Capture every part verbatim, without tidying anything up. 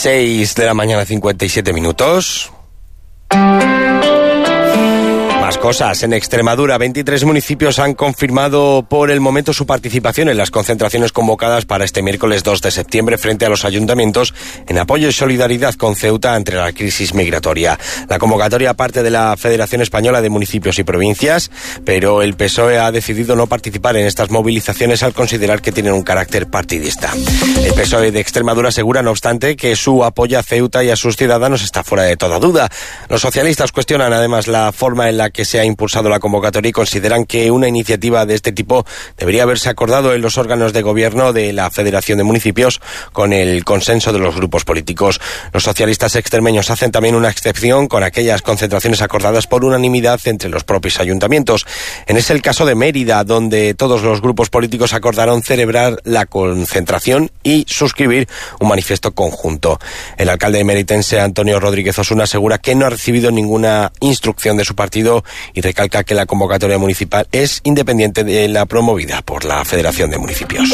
seis de la mañana, cincuenta y siete minutos. Más cosas. En Extremadura, veintitrés municipios han confirmado por el momento su participación en las concentraciones convocadas para este miércoles dos de septiembre frente a los ayuntamientos en apoyo y solidaridad con Ceuta ante la crisis migratoria. La convocatoria parte de la Federación Española de Municipios y Provincias, pero el P S O E ha decidido no participar en estas movilizaciones al considerar que tienen un carácter partidista. El P S O E de Extremadura asegura, no obstante, que su apoyo a Ceuta y a sus ciudadanos está fuera de toda duda. Los socialistas cuestionan además la forma en la que se ha impulsado la convocatoria y consideran que una iniciativa de este tipo debería haberse acordado en los órganos de gobierno de la Federación de Municipios con el consenso de los grupos políticos. Los socialistas extremeños hacen también una excepción con aquellas concentraciones acordadas por unanimidad entre los propios ayuntamientos. En ese el caso de Mérida, donde todos los grupos políticos acordaron celebrar la concentración y suscribir un manifiesto conjunto. El alcalde meritense Antonio Rodríguez Osuna asegura que no ha recibido ninguna instrucción de su partido y recalca que la convocatoria municipal es independiente de la promovida por la Federación de Municipios.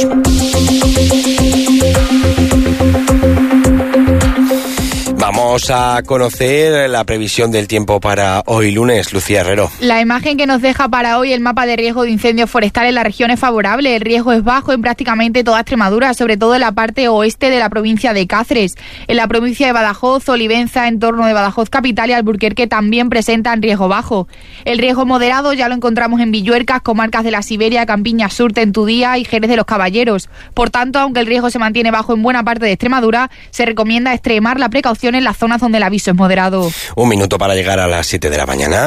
Vamos a conocer la previsión del tiempo para hoy lunes. Lucía Herrero. La imagen que nos deja para hoy el mapa de riesgo de incendios forestales en la región es favorable. El riesgo es bajo en prácticamente toda Extremadura, sobre todo en la parte oeste de la provincia de Cáceres. En la provincia de Badajoz, Olivenza, entorno de Badajoz capital y Alburquerque también presentan riesgo bajo. El riesgo moderado ya lo encontramos en Villuercas, comarcas de la Siberia, Campiña Sur, Tentudía y Jerez de los Caballeros. Por tanto, aunque el riesgo se mantiene bajo en buena parte de Extremadura, se recomienda extremar la precaución en las zonas donde el aviso es moderado. Un minuto para llegar a las siete de la mañana.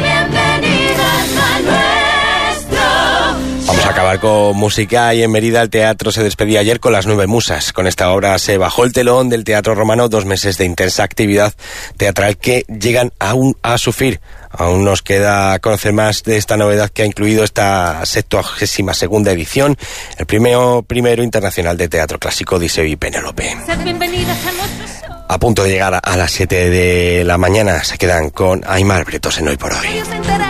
Vamos a acabar con música y en Mérida el teatro se despedía ayer con Las Nueve Musas. Con esta obra se bajó el telón del Teatro Romano, dos meses de intensa actividad teatral que llegan aún a su fin. Aún nos queda conocer más de esta novedad que ha incluido esta septuagésima segunda edición, el primero, primero internacional de teatro clásico Odiseo y Penélope. A punto de llegar a las siete de la mañana, se quedan con Aimar Bretos en Hoy por Hoy.